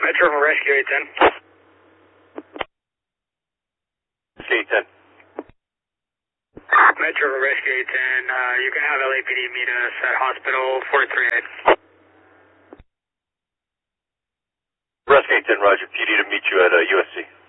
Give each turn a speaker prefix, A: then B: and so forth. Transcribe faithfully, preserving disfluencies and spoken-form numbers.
A: Metro for Rescue eight ten.
B: eight ten.
A: Metro for Rescue eight ten, uh, you can have L A P D meet us at Hospital four three eight.
B: Rescue eight ten, Roger. P D to meet you at uh, U S C.